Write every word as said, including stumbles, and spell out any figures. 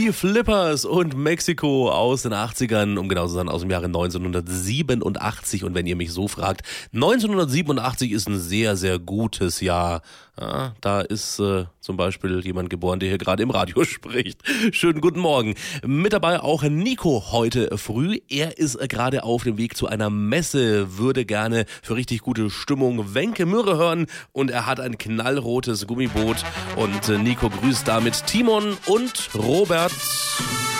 Die Flippers und Mexiko aus den achtzigern, um genau zu sein, aus dem Jahre neunzehnhundertsiebenundachtzig. Und wenn ihr mich so fragt, neunzehnhundertsiebenundachtzig ist ein sehr, sehr gutes Jahr. Ja, da ist äh, zum Beispiel jemand geboren, der hier gerade im Radio spricht. Schönen guten Morgen. Mit dabei auch Nico heute früh. Er ist äh, gerade auf dem Weg zu einer Messe, würde gerne für richtig gute Stimmung Wenke Mürre hören und er hat ein knallrotes Gummiboot. Und äh, Nico grüßt damit Timon und Robert.